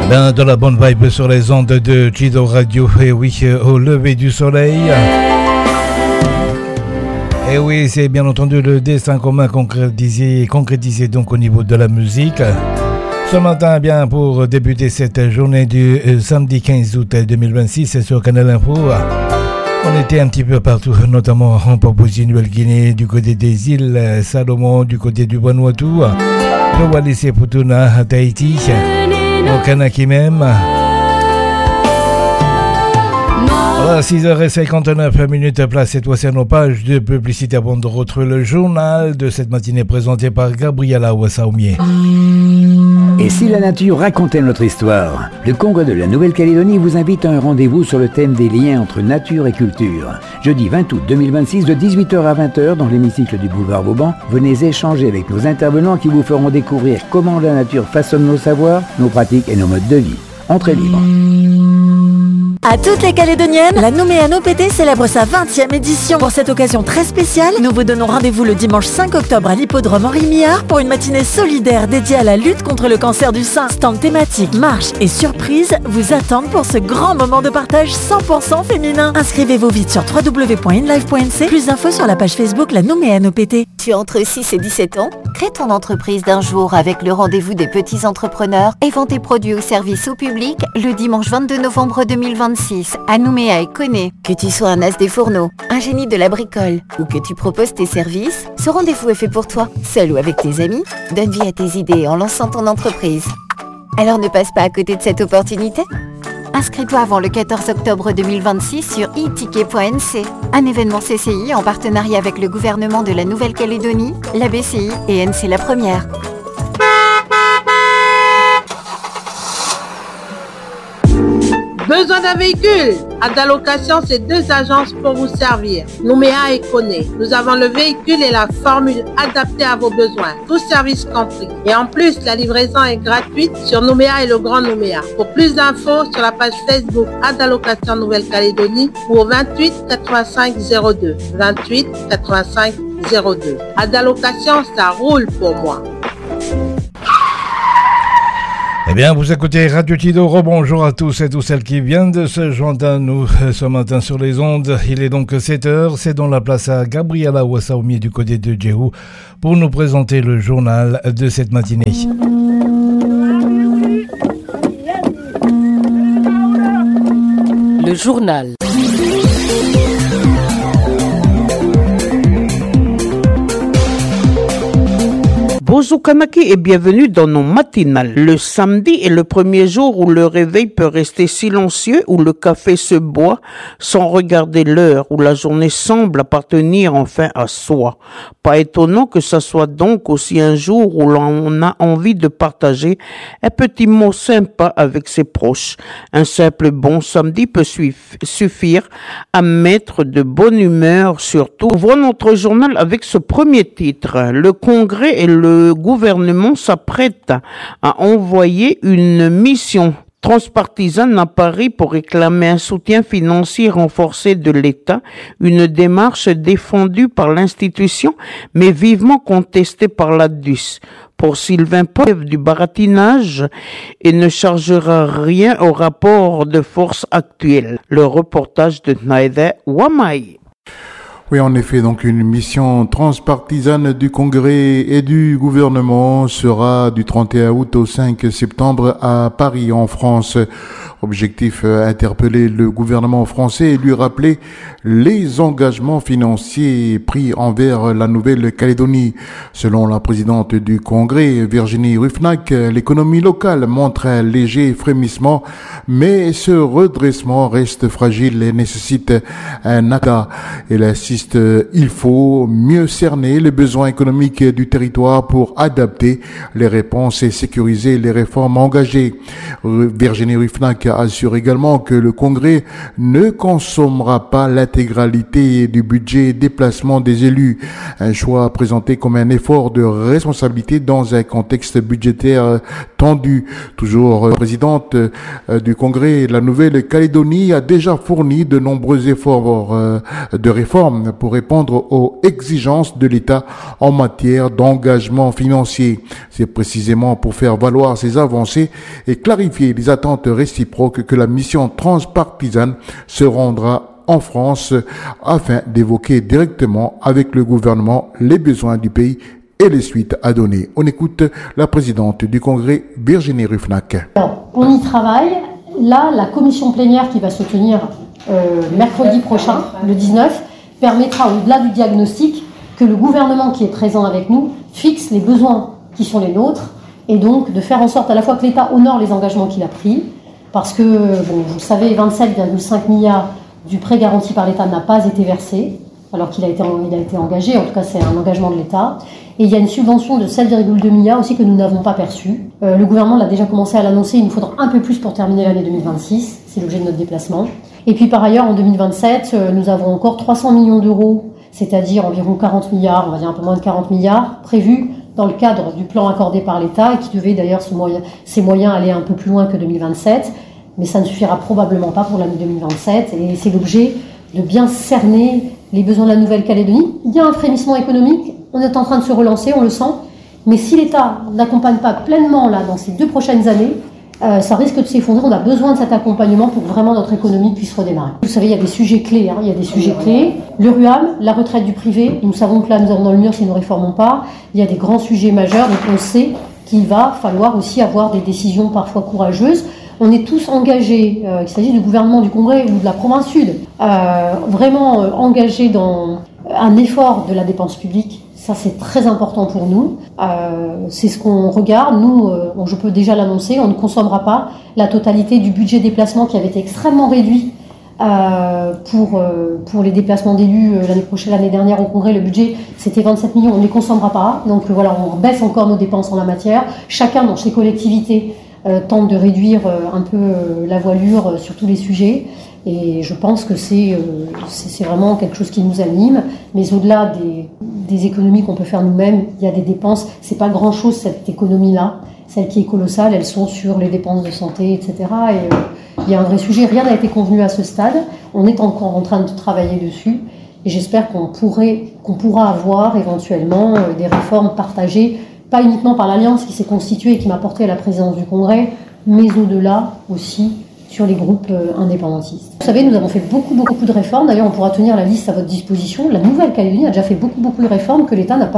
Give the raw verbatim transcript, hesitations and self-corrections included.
Ben, de la bonne vibe sur les ondes de Chido Radio, et oui, au lever du soleil. Et oui, c'est bien entendu le destin commun concrétisé, concrétisé donc au niveau de la musique. Ce matin, bien, pour débuter cette journée du samedi quinze août deux mille vingt-six sur Canal Info, on était un petit peu partout, notamment en Papouasie-Nouvelle-Guinée, du côté des îles Salomon, du côté du Vanuatu, le Wallis et Futuna à Tahiti, au Kanaki même. À six heures cinquante-neuf minutes, place cette fois-ci à nos pages de publicité avant de retrouver le journal de cette matinée présenté par Gabriela Ouassaoumier. Et si la nature racontait notre histoire? Le Congrès de la Nouvelle-Calédonie vous invite à un rendez-vous sur le thème des liens entre nature et culture. Jeudi vingt août deux mille vingt-six, de dix-huit heures à vingt heures, dans l'hémicycle du boulevard Vauban, venez échanger avec nos intervenants qui vous feront découvrir comment la nature façonne nos savoirs, nos pratiques et nos modes de vie. Entrée libre. À toutes les Calédoniennes, la Nouméa No P T célèbre sa vingtième édition. Pour cette occasion très spéciale, nous vous donnons rendez-vous le dimanche cinq octobre à l'hippodrome Henri Millard pour une matinée solidaire dédiée à la lutte contre le cancer du sein. Stand thématique, marche et surprise vous attendent pour ce grand moment de partage cent pour cent féminin. Inscrivez-vous vite sur w w w point inlive point n c. Plus d'infos sur la page Facebook La Nouméa No P T. Tu as entre six et dix-sept ans? Crée ton entreprise d'un jour avec le rendez-vous des petits entrepreneurs et vends tes produits ou services au public le dimanche vingt-deux novembre deux mille vingt-six à Nouméa et Koné. Que tu sois un as des fourneaux, un génie de la bricole ou que tu proposes tes services, ce rendez-vous est fait pour toi. Seul ou avec tes amis, donne vie à tes idées en lançant ton entreprise. Alors ne passe pas à côté de cette opportunité. Inscris-toi avant le quatorze octobre deux mille vingt-six sur e ticket point n c, un événement C C I en partenariat avec le gouvernement de la Nouvelle-Calédonie, la B C I et N C La Première. Besoin d'un véhicule? Adalocation, c'est deux agences pour vous servir. Nouméa et Koné. Nous avons le véhicule et la formule adaptée à vos besoins. Tous services compris. Et en plus, la livraison est gratuite sur Nouméa et le Grand Nouméa. Pour plus d'infos, sur la page Facebook Adalocation Nouvelle-Calédonie ou au vingt-huit quatre-vingt-cinq zéro deux. vingt-huit quatre-vingt-cinq zéro deux. Adalocation, ça roule pour moi. Eh bien, vous écoutez Radio Chido. Rebonjour à tous et toutes celles qui viennent de se joindre à nous ce matin sur les ondes. Il est donc sept heures. C'est dans la place à Gabriela Ouassaoumier du côté de Djehou pour nous présenter le journal de cette matinée. Le journal. Bonjour Kanaki et bienvenue dans nos matinales. Le samedi est le premier jour où le réveil peut rester silencieux, où le café se boit sans regarder l'heure, où la journée semble appartenir enfin à soi. Pas étonnant que ça soit donc aussi un jour où l'on a envie de partager un petit mot sympa avec ses proches. Un simple bon samedi peut suffire à mettre de bonne humeur surtout. Ouvrons notre journal avec ce premier titre. Le Congrès et le Le gouvernement s'apprête à envoyer une mission transpartisane à Paris pour réclamer un soutien financier renforcé de l'État, une démarche défendue par l'institution mais vivement contestée par l'A D U S. Pour Sylvain Paul du baratinage et ne chargera rien au rapport de force actuel. Le reportage de Naïda Wamai. Oui, en effet, donc une mission transpartisane du Congrès et du gouvernement sera du trente et un août au cinq septembre à Paris, en France. Objectif, euh, interpeller le gouvernement français et lui rappeler les engagements financiers pris envers la Nouvelle-Calédonie. Selon la présidente du Congrès, Virginie Ruffnack, l'économie locale montre un léger frémissement, mais ce redressement reste fragile et nécessite un accord. Elle insiste, il faut mieux cerner les besoins économiques du territoire pour adapter les réponses et sécuriser les réformes engagées. Virginie Ruffnack assure également que le Congrès ne consommera pas l'intégralité du budget déplacement des élus. Un choix présenté comme un effort de responsabilité dans un contexte budgétaire tendu. Toujours présidente du Congrès, la Nouvelle-Calédonie a déjà fourni de nombreux efforts de réforme pour répondre aux exigences de l'État en matière d'engagement financier. C'est précisément pour faire valoir ces avancées et clarifier les attentes réciproques que la mission transpartisane se rendra en France afin d'évoquer directement avec le gouvernement les besoins du pays et les suites à donner. On écoute la présidente du Congrès, Virginie Ruffnack. Alors, on y travaille. Là, la commission plénière qui va se tenir euh, mercredi prochain, le dix-neuf, permettra, au-delà du diagnostic, que le gouvernement qui est présent avec nous fixe les besoins qui sont les nôtres et donc de faire en sorte à la fois que l'État honore les engagements qu'il a pris, parce que, bon, vous le savez, vingt-sept virgule cinq milliards du prêt garanti par l'État n'a pas été versé, alors qu'il a été, il a été engagé, en tout cas c'est un engagement de l'État. Et il y a une subvention de sept virgule deux milliards aussi que nous n'avons pas perçue. Euh, le gouvernement l'a déjà commencé à l'annoncer, il nous faudra un peu plus pour terminer l'année deux mille vingt-six, c'est l'objet de notre déplacement. Et puis par ailleurs, en deux mille vingt-sept, euh, nous avons encore trois cents millions d'euros, c'est-à-dire environ quarante milliards, on va dire un peu moins de quarante milliards, prévus dans le cadre du plan accordé par l'État, et qui devait d'ailleurs, ce moyen, ces moyens aller un peu plus loin que deux mille vingt-sept. Mais ça ne suffira probablement pas pour l'année deux mille vingt-sept, et c'est l'objet de bien cerner les besoins de la Nouvelle-Calédonie. Il y a un frémissement économique, on est en train de se relancer, on le sent, mais si l'État n'accompagne pas pleinement là, dans ces deux prochaines années, euh, ça risque de s'effondrer. On a besoin de cet accompagnement pour que vraiment notre économie puisse redémarrer. Vous savez, il y a des sujets clés, hein, il y a des sujets clés. Le R U A M, la retraite du privé, nous savons que là nous avons dans le mur si nous ne réformons pas. Il y a des grands sujets majeurs, donc on sait qu'il va falloir aussi avoir des décisions parfois courageuses. On est tous engagés, euh, qu'il s'agisse du gouvernement du Congrès ou de la province sud, euh, vraiment euh, engagés dans un effort de la dépense publique. Ça, c'est très important pour nous. Euh, c'est ce qu'on regarde. Nous, euh, bon, je peux déjà l'annoncer, on ne consommera pas la totalité du budget déplacement qui avait été extrêmement réduit euh, pour, euh, pour les déplacements d'élus euh, l'année prochaine, l'année dernière au Congrès. Le budget, c'était vingt-sept millions, on ne les consommera pas. Donc euh, voilà, on baisse encore nos dépenses en la matière. Chacun dans ses collectivités Euh, tente de réduire euh, un peu euh, la voilure euh, sur tous les sujets, et je pense que c'est, euh, c'est, c'est vraiment quelque chose qui nous anime. Mais au-delà des, des économies qu'on peut faire nous-mêmes, il y a des dépenses, c'est pas grand-chose cette économie-là, celle qui est colossale, elles sont sur les dépenses de santé, et cetera. Et euh, il y a un vrai sujet, rien n'a été convenu à ce stade, on est encore en train de travailler dessus, et j'espère qu'on pourrait, qu'on pourra avoir éventuellement euh, des réformes partagées, pas uniquement par l'Alliance qui s'est constituée et qui m'a porté à la présidence du Congrès, mais au-delà aussi sur les groupes indépendantistes. Vous savez, nous avons fait beaucoup, beaucoup de réformes. D'ailleurs, on pourra tenir la liste à votre disposition. La Nouvelle-Calédonie a déjà fait beaucoup, beaucoup de réformes que l'État n'a pas